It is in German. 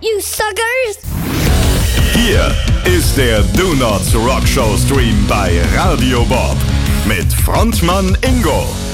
you suckers! Hier ist der Do Not Rock Show Stream bei Radio Bob mit Frontmann Ingo.